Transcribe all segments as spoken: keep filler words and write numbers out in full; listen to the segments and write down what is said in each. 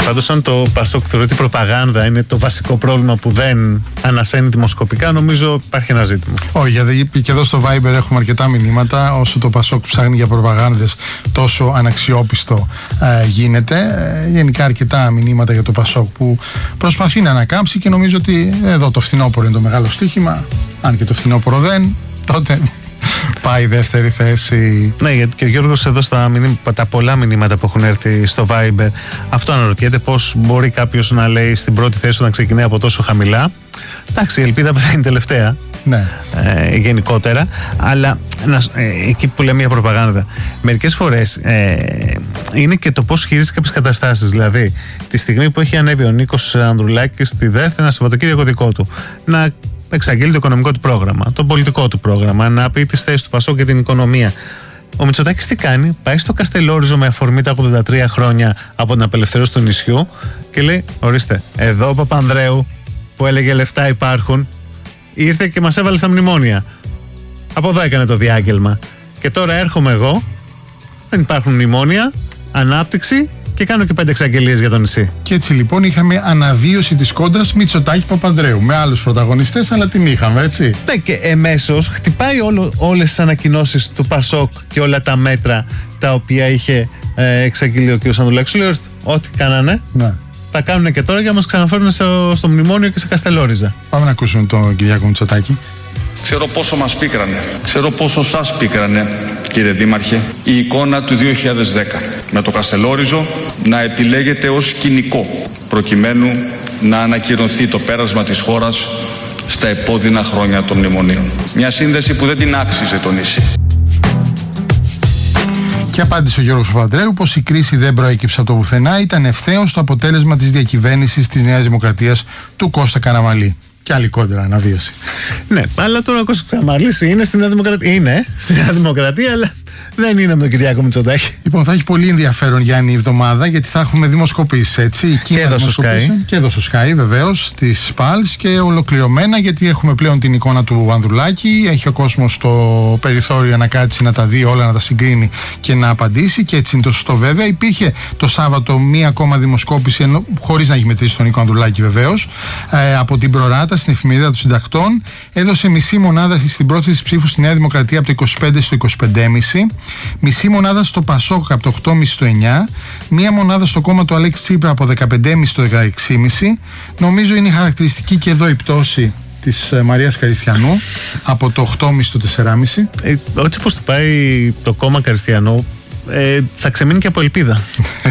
Πάντως, αν το Πασόκ θεωρεί ότι η προπαγάνδα είναι το βασικό πρόβλημα που δεν ανασένει δημοσκοπικά, νομίζω υπάρχει ένα ζήτημα. Όχι, γιατί και εδώ στο Viber έχουμε αρκετά μηνύματα. Όσο το Πασόκ ψάχνει για προπαγάνδες, τόσο αναξιόπιστο ε, γίνεται. Ε, γενικά, αρκετά μηνύματα για το Πασόκ που προσπαθεί να ανακάμψει και νομίζω ότι εδώ το φθινόπωρο είναι το μεγάλο στοίχημα. Αν και το φθινόπωρο δεν, τότε πάει δεύτερη θέση. Ναι, γιατί και ο Γιώργος εδώ στα μηνύματα, τα πολλά μηνύματα που έχουν έρθει στο Viber, αυτό αναρωτιέται πώς μπορεί κάποιος να λέει στην πρώτη θέση να ξεκινάει από τόσο χαμηλά. Εντάξει, η ελπίδα θα είναι τελευταία. Ναι. Ε, γενικότερα, αλλά ε, εκεί που λέμε για προπαγάνδα, μερικές φορές ε, είναι και το πώς χειρίζεται κάποιες καταστάσεις. Δηλαδή, τη στιγμή που έχει ανέβει ο Νίκος Ανδρουλάκης στη ΔΕΘ, ένα Σαββατοκύριακο δικό του, να εξαγγείλει το οικονομικό του πρόγραμμα, το πολιτικό του πρόγραμμα, να πει τις θέσεις του Πασόκ για την οικονομία. Ο Μητσοτάκης τι κάνει? Πάει στο Καστελόριζο με αφορμή τα ογδόντα τρία χρόνια από την απελευθέρωση του νησιού και λέει: ορίστε, εδώ ο Παπανδρέου που έλεγε λεφτά υπάρχουν, ήρθε και μας έβαλε στα μνημόνια. Από εδώ έκανε το διάγγελμα. Και τώρα έρχομαι εγώ, δεν υπάρχουν μνημόνια, ανάπτυξη και κάνω και πέντε εξαγγελίες για το νησί. Και έτσι λοιπόν είχαμε αναβίωση της κόντρας Μητσοτάκη-Παπανδρέου. Με άλλους πρωταγωνιστές, αλλά την είχαμε, έτσι. Ναι, και εμέσως χτυπάει όλο, όλες τις ανακοινώσεις του Πασόκ και όλα τα μέτρα τα οποία είχε ε, εξαγγείλει ο κ. Ανδρουλάκης. Λέει: ό,τι κάνανε, ναι, τα κάνουν και τώρα για να μας ξαναφέρουν στο, στο μνημόνιο και σε Καστελόριζα. Πάμε να ακούσουμε τον Κυριάκο Μητσοτάκη. Ξέρω πόσο μας πίκρανε, ξέρω πόσο σας πίκρανε, κύριε Δήμαρχε, η εικόνα του δύο χιλιάδες δέκα. Με το Καστελόριζο να επιλέγεται ως σκηνικό, προκειμένου να ανακυρωθεί το πέρασμα της χώρας στα επώδυνα χρόνια των μνημονίων. Μια σύνδεση που δεν την άξιζε το νησί. Και απάντησε ο Γιώργος Παπανδρέου πως η κρίση δεν προέκυψε από το πουθενά, ήταν ευθέως το αποτέλεσμα της διακυβέρνησης της Νέας Δημοκρατίας του Κώστα Καραμανλή. Και άλλη κόντρα αναβίωση. Ναι, αλλά τώρα ο Κώστας Καραμανλής είναι στην Νέα Δημοκρατία. Είναι στην Νέα Δημοκρατία, αλλά δεν είναι με τον Κυριάκο Μητσοτάκη. Λοιπόν, θα έχει πολύ ενδιαφέρον, Γιάννη, η εβδομάδα, γιατί θα έχουμε δημοσκοπήσεις, έτσι. Και εδώ στο Sky. Και εδώ στο Sky, βεβαίως, της ΠΑΛΣ και ολοκληρωμένα, γιατί έχουμε πλέον την εικόνα του Ανδρουλάκη. Έχει ο κόσμος το περιθώριο να κάτσει να τα δει όλα, να τα συγκρίνει και να απαντήσει. Και έτσι είναι το σωστό, βέβαια. Υπήρχε το Σάββατο μία ακόμα δημοσκόπηση, χωρίς να έχει μετρήσει τον Νίκο Ανδρουλάκη, βεβαίως, ε, από την Προράτα στην εφημερίδα των Συντακτών. Έδωσε μισή μονάδα στην πρόθεση ψήφου στη Νέα Δημοκρατία από το είκοσι πέντε στο είκοσι πέντε κόμμα πέντε. Μισή μονάδα στο Πασόκ από το οκτώ κόμμα πέντε στο εννιά, μία μονάδα στο κόμμα του Αλέξη Τσίπρα από δεκαπέντε κόμμα πέντε στο δεκαέξι κόμμα πέντε. Νομίζω είναι χαρακτηριστική και εδώ η πτώση της Μαρίας Καριστιανού από το οκτώ κόμμα πέντε στο τέσσερα κόμμα πέντε. Ε, έτσι πως του πάει το κόμμα Καριστιανού, ε, θα ξεμείνει και από ελπίδα.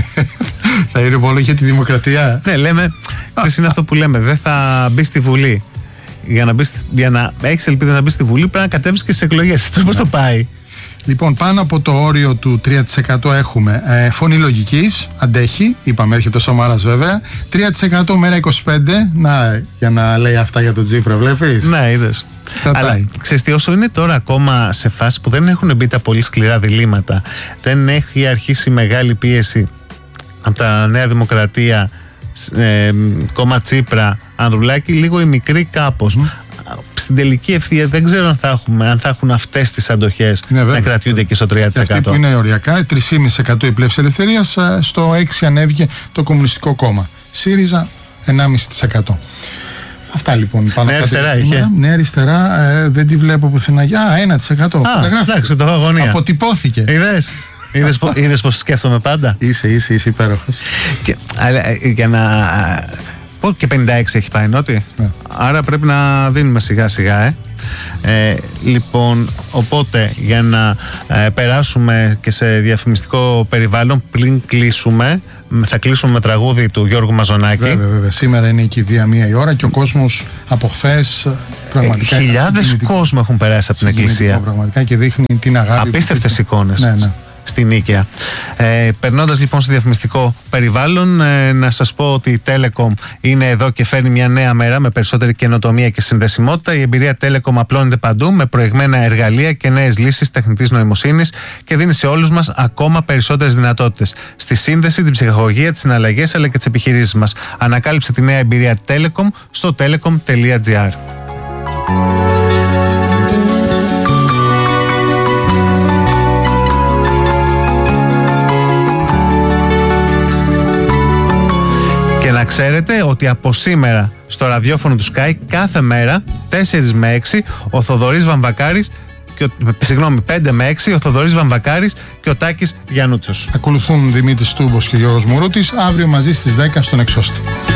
Θα είναι μόνο για τη δημοκρατία. Ναι, λέμε, ξέρεις, είναι αυτό που λέμε, δεν θα μπει στη Βουλή. Για να, μπεις, για να έχεις ελπίδα να μπει στη Βουλή πρέπει να κατέβεις και στις εκλογές. Έτσι πώς το πάει. Λοιπόν, πάνω από το όριο του τρία τοις εκατό έχουμε ε, φωνή λογικής, αντέχει, είπαμε, έρχεται ο Σαμαράς βέβαια. τρία τοις εκατό μέρα είκοσι πέντε, να, για να λέει αυτά για τον Τσίπρα, βλέπεις. Ναι, είδες. Αλλά ξέρεις τι, όσο είναι τώρα ακόμα σε φάση που δεν έχουν μπει τα πολύ σκληρά διλήμματα, δεν έχει αρχίσει μεγάλη πίεση από τα Νέα Δημοκρατία, ε, κόμμα Τσίπρα, Ανδρουλάκη, λίγο η μικρή κάπως. Mm. Στην τελική ευθεία δεν ξέρω αν θα, έχουμε, αν θα έχουν αυτές τις αντοχές, ναι, να κρατιούνται και στο τρία τοις εκατό. Αυτή που είναι οριακά, τρία κόμμα πέντε τοις εκατό η Πλεύση Ελευθερίας, στο έξι τοις εκατό ανέβηκε το Κομμουνιστικό Κόμμα. ΣΥΡΙΖΑ ένα κόμμα πέντε τοις εκατό. Αυτά λοιπόν. Πάνω ναι, αριστερά είχε. Ναι, αριστερά, ε, δεν τη βλέπω πουθενά. Α, ένα τοις εκατό. Α, εντάξει, το αγωνία. Αποτυπώθηκε. Είδες. Είδες, είδες πως σκέφτομαι πάντα. Είσαι, είσαι, είσαι υπέροχος. Και, αλλά, για να... Και πενήντα έξι έχει πάει νότι. Ναι. Άρα πρέπει να δίνουμε σιγά σιγά ε. Ε, λοιπόν, οπότε για να ε, περάσουμε και σε διαφημιστικό περιβάλλον, πριν κλείσουμε, θα κλείσουμε με τραγούδι του Γιώργου Μαζονάκη. Βέβαια, βέβαια. Σήμερα είναι η κηδεία μία η ώρα και ο κόσμος από χθες πραγματικά. Ε, χιλιάδες κόσμο έχουν περάσει από την εκκλησία. Πραγματικά και δείχνει την αγάπη. Απίστευτες εικόνες. Ναι, ναι. Στην Νίκαια. Ε, περνώντας λοιπόν στο διαφημιστικό περιβάλλον, ε, να σας πω ότι η Telecom είναι εδώ και φέρνει μια νέα μέρα με περισσότερη καινοτομία και συνδεσιμότητα. Η εμπειρία Telecom απλώνεται παντού με προηγμένα εργαλεία και νέες λύσεις τεχνητής νοημοσύνης και δίνει σε όλους μας ακόμα περισσότερες δυνατότητες στη σύνδεση, την ψυχαγωγία, τις συναλλαγές αλλά και τις επιχειρήσεις μας. Ανακάλυψε τη νέα εμπειρία Telecom στο telecom τελεία gr. ξέρετε ότι από σήμερα στο ραδιόφωνο του Sky κάθε μέρα τέσσερα με έξι ο Θοδωρής Βαμβακάρης και ο, συγγνώμη, πέντε με έξι ο Θοδωρής Βαμβακάρης και ο Τάκης Γιαννούτσος. Ακολουθούν Δημήτρης Τούμπος και Γιώργος Μουρούτης, αύριο μαζί στις δέκα στον Εξώστη.